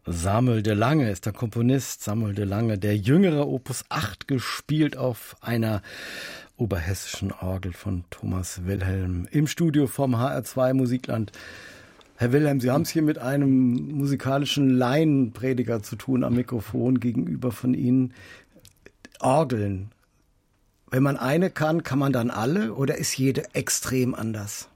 Samuel de Lange ist der Komponist, Samuel de Lange, der jüngere Opus 8 gespielt auf einer oberhessischen Orgel von Thomas Wilhelm im Studio vom HR2 Musikland. Herr Wilhelm, Sie haben es hier mit einem musikalischen Laienprediger zu tun am Mikrofon gegenüber von Ihnen. Orgeln. Wenn man eine kann man dann alle oder ist jede extrem anders?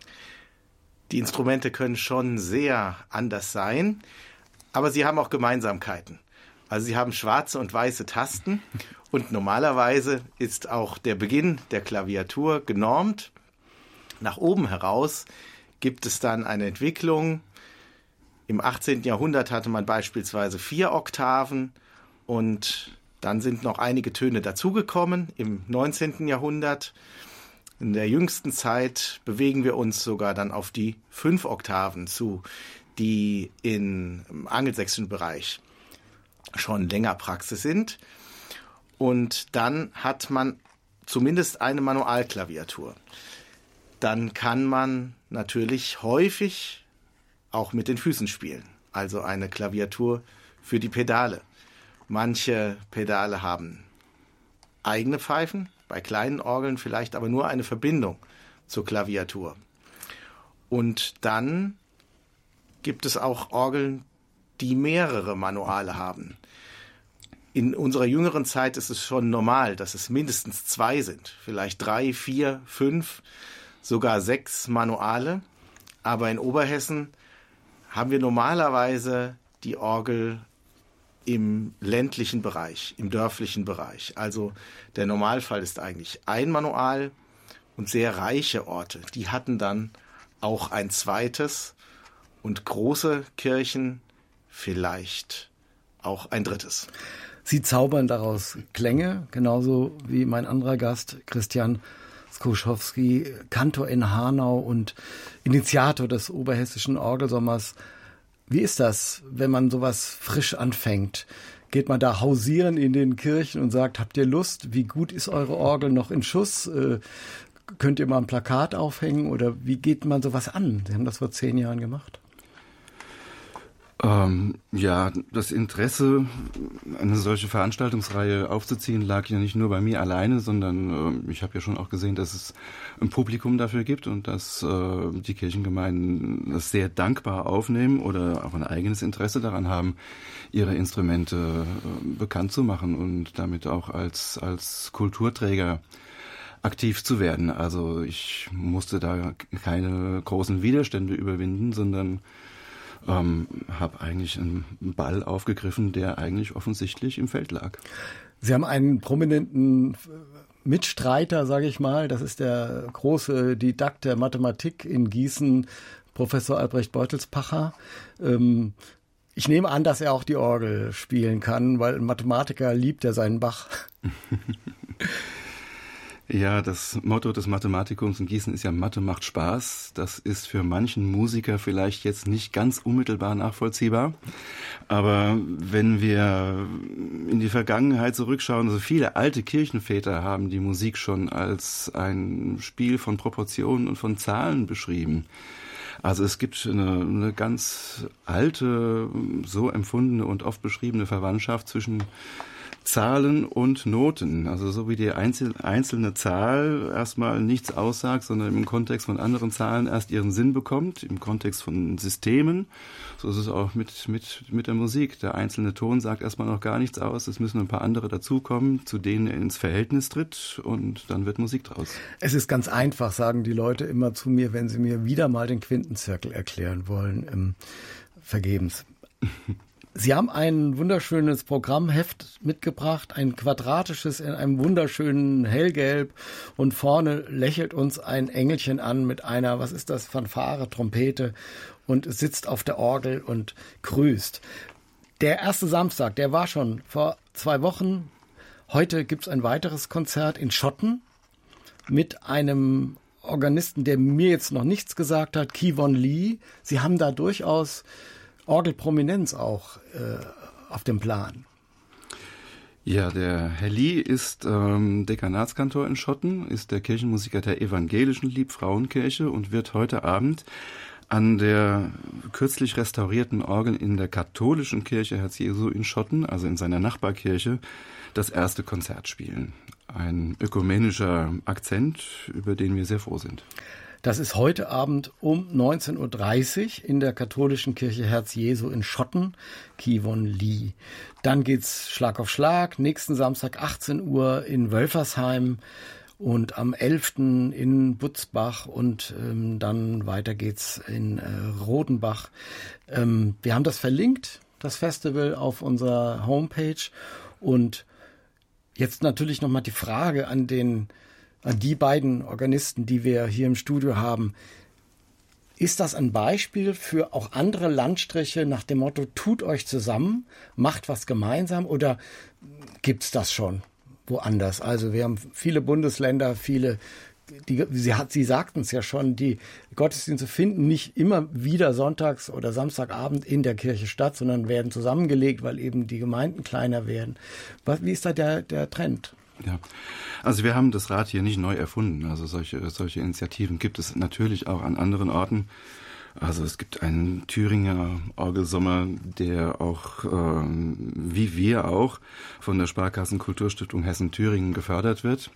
Die Instrumente können schon sehr anders sein, aber sie haben auch Gemeinsamkeiten. Also sie haben schwarze und weiße Tasten und normalerweise ist auch der Beginn der Klaviatur genormt. Nach oben heraus gibt es dann eine Entwicklung. Im 18. Jahrhundert hatte man beispielsweise 4 Oktaven und dann sind noch einige Töne dazugekommen im 19. Jahrhundert. In der jüngsten Zeit bewegen wir uns sogar dann auf die 5 Oktaven zu, die im angelsächsischen Bereich schon länger Praxis sind. Und dann hat man zumindest eine Manualklaviatur. Dann kann man natürlich häufig auch mit den Füßen spielen, also eine Klaviatur für die Pedale. Manche Pedale haben eigene Pfeifen, bei kleinen Orgeln vielleicht aber nur eine Verbindung zur Klaviatur. Und dann gibt es auch Orgeln, die mehrere Manuale haben. In unserer jüngeren Zeit ist es schon normal, dass es mindestens 2 sind, vielleicht 3, 4, 5, sogar 6 Manuale. Aber in Oberhessen haben wir normalerweise die Orgel im ländlichen Bereich, im dörflichen Bereich. Also der Normalfall ist eigentlich ein Manual und sehr reiche Orte. Die hatten dann auch ein zweites und große Kirchen vielleicht auch ein drittes. Sie zaubern daraus Klänge, genauso wie mein anderer Gast, Christian Skoschowski, Kantor in Hanau und Initiator des Oberhessischen Orgelsommers. Wie ist das, wenn man sowas frisch anfängt? Geht man da hausieren in den Kirchen und sagt, habt ihr Lust? Wie gut ist eure Orgel noch in Schuss? Könnt ihr mal ein Plakat aufhängen? Oder wie geht man sowas an? Sie haben das vor 10 Jahren gemacht. Ja, das Interesse, eine solche Veranstaltungsreihe aufzuziehen, lag ja nicht nur bei mir alleine, sondern ich habe ja schon auch gesehen, dass es ein Publikum dafür gibt und dass die Kirchengemeinden das sehr dankbar aufnehmen oder auch ein eigenes Interesse daran haben, ihre Instrumente bekannt zu machen und damit auch als Kulturträger aktiv zu werden. Also ich musste da keine großen Widerstände überwinden, sondern habe eigentlich einen Ball aufgegriffen, der eigentlich offensichtlich im Feld lag. Sie haben einen prominenten Mitstreiter, sage ich mal. Das ist der große Didakt der Mathematik in Gießen, Professor Albrecht Beutelspacher. Ich nehme an, dass er auch die Orgel spielen kann, weil ein Mathematiker liebt ja seinen Bach. Ja, das Motto des Mathematikums in Gießen ist ja Mathe macht Spaß. Das ist für manchen Musiker vielleicht jetzt nicht ganz unmittelbar nachvollziehbar. Aber wenn wir in die Vergangenheit zurückschauen, also viele alte Kirchenväter haben die Musik schon als ein Spiel von Proportionen und von Zahlen beschrieben. Also es gibt eine ganz alte, so empfundene und oft beschriebene Verwandtschaft zwischen Zahlen und Noten, also so wie die einzelne Zahl erstmal nichts aussagt, sondern im Kontext von anderen Zahlen erst ihren Sinn bekommt, im Kontext von Systemen, so ist es auch mit der Musik. Der einzelne Ton sagt erstmal noch gar nichts aus, es müssen ein paar andere dazukommen, zu denen er ins Verhältnis tritt und dann wird Musik draus. Es ist ganz einfach, sagen die Leute immer zu mir, wenn sie mir wieder mal den Quintenzirkel erklären wollen, vergebens. Sie haben ein wunderschönes Programmheft mitgebracht, ein quadratisches in einem wunderschönen Hellgelb und vorne lächelt uns ein Engelchen an mit einer, was ist das, Fanfare, Trompete und sitzt auf der Orgel und grüßt. Der erste Samstag, der war schon vor 2 Wochen. Heute gibt's ein weiteres Konzert in Schotten mit einem Organisten, der mir jetzt noch nichts gesagt hat, Kivon Lee. Sie haben da durchaus Orgelprominenz auch auf dem Plan. Ja, der Herr Lee ist Dekanatskantor in Schotten, ist der Kirchenmusiker der evangelischen Liebfrauenkirche und wird heute Abend an der kürzlich restaurierten Orgel in der katholischen Kirche Herz Jesu in Schotten, also in seiner Nachbarkirche, das erste Konzert spielen. Ein ökumenischer Akzent, über den wir sehr froh sind. Das ist heute Abend um 19.30 Uhr in der katholischen Kirche Herz Jesu in Schotten, Kivon Lee. Dann geht's Schlag auf Schlag, nächsten Samstag 18 Uhr in Wölfersheim und am 11. in Butzbach und dann weiter geht's in Rodenbach. Wir haben das verlinkt, das Festival, auf unserer Homepage. Und jetzt natürlich nochmal die Frage an die beiden Organisten, die wir hier im Studio haben. Ist das ein Beispiel für auch andere Landstriche nach dem Motto, tut euch zusammen, macht was gemeinsam, oder gibt's das schon woanders? Also wir haben viele Bundesländer, Sie sagten es ja schon, die Gottesdienste finden nicht immer wieder sonntags oder Samstagabend in der Kirche statt, sondern werden zusammengelegt, weil eben die Gemeinden kleiner werden. Wie ist da der Trend? Ja, also wir haben das Rad hier nicht neu erfunden. Also solche Initiativen gibt es natürlich auch an anderen Orten. Also es gibt einen Thüringer Orgelsommer, der auch, wie wir auch, von der Sparkassen Kulturstiftung Hessen-Thüringen gefördert wird.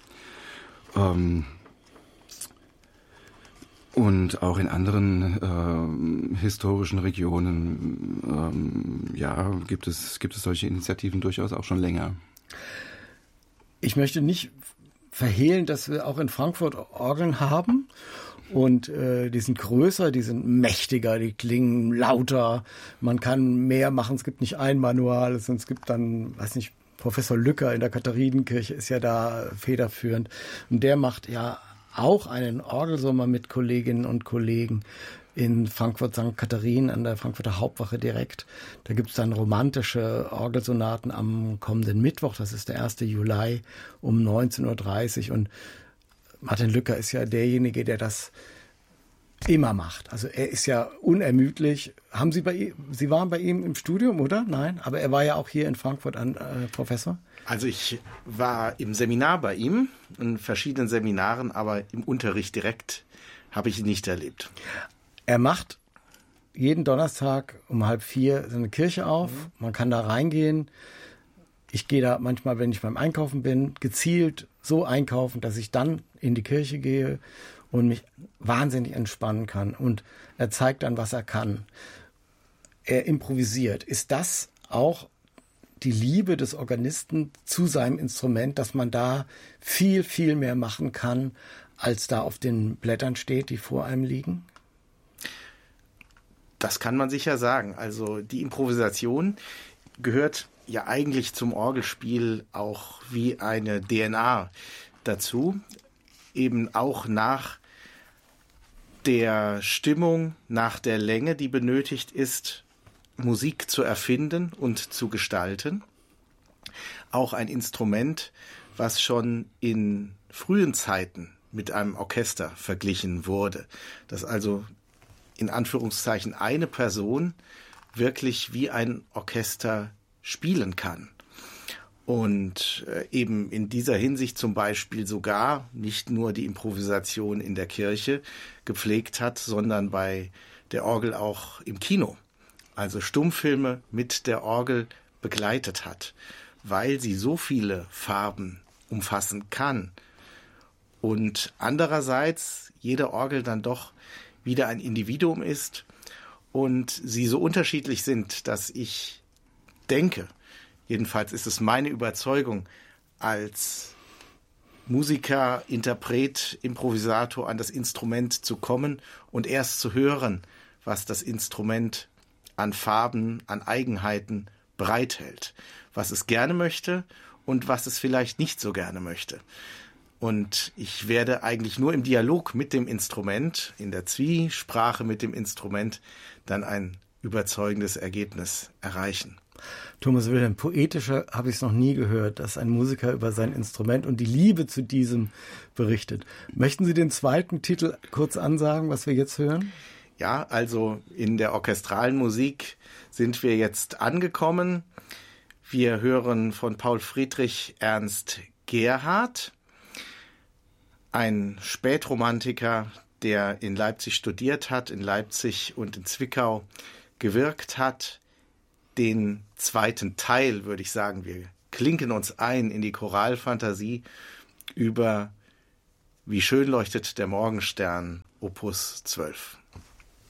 Und auch in anderen historischen Regionen gibt es solche Initiativen durchaus auch schon länger. Ich möchte nicht verhehlen, dass wir auch in Frankfurt Orgeln haben. Und die sind größer, die sind mächtiger, die klingen lauter. Man kann mehr machen. Es gibt nicht ein Manual, es gibt dann, Professor Lücker in der Katharinenkirche ist ja da federführend. Und der macht ja auch einen Orgelsommer mit Kolleginnen und Kollegen in Frankfurt St. Katharinen an der Frankfurter Hauptwache direkt. Da gibt es dann romantische Orgelsonaten am kommenden Mittwoch, das ist der 1. Juli um 19.30 Uhr. Und Martin Lücker ist ja derjenige, der das immer macht. Also er ist ja unermüdlich. Sie waren bei ihm im Studium, oder? Nein, aber er war ja auch hier in Frankfurt Professor. Also ich war im Seminar bei ihm, in verschiedenen Seminaren, aber im Unterricht direkt habe ich ihn nicht erlebt. Er macht jeden Donnerstag um 3:30 seine Kirche auf. Man kann da reingehen. Ich gehe da manchmal, wenn ich beim Einkaufen bin, gezielt so einkaufen, dass ich dann in die Kirche gehe und mich wahnsinnig entspannen kann. Und er zeigt dann, was er kann. Er improvisiert. Ist das auch die Liebe des Organisten zu seinem Instrument, dass man da viel, viel mehr machen kann, als da auf den Blättern steht, die vor einem liegen? Das kann man sicher sagen. Also die Improvisation gehört ja eigentlich zum Orgelspiel auch wie eine DNA dazu. Eben auch nach der Stimmung, nach der Länge, die benötigt ist, Musik zu erfinden und zu gestalten. Auch ein Instrument, was schon in frühen Zeiten mit einem Orchester verglichen wurde. Das also in Anführungszeichen eine Person wirklich wie ein Orchester spielen kann. Und eben in dieser Hinsicht zum Beispiel sogar nicht nur die Improvisation in der Kirche gepflegt hat, sondern bei der Orgel auch im Kino. Also Stummfilme mit der Orgel begleitet hat, weil sie so viele Farben umfassen kann. Und andererseits jede Orgel dann doch wieder ein Individuum ist und sie so unterschiedlich sind, dass ich denke, jedenfalls ist es meine Überzeugung, als Musiker, Interpret, Improvisator an das Instrument zu kommen und erst zu hören, was das Instrument an Farben, an Eigenheiten bereithält, was es gerne möchte und was es vielleicht nicht so gerne möchte. Und ich werde eigentlich nur im Dialog mit dem Instrument, in der Zwiesprache mit dem Instrument, dann ein überzeugendes Ergebnis erreichen. Thomas Wilhelm, poetischer habe ich es noch nie gehört, dass ein Musiker über sein Instrument und die Liebe zu diesem berichtet. Möchten Sie den zweiten Titel kurz ansagen, was wir jetzt hören? Ja, also in der orchestralen Musik sind wir jetzt angekommen. Wir hören von Paul Friedrich Ernst Gerhardt, ein Spätromantiker, der in Leipzig studiert hat, in Leipzig und in Zwickau gewirkt hat, den zweiten Teil, würde ich sagen. Wir klinken uns ein in die Choralfantasie über Wie schön leuchtet der Morgenstern, Opus 12.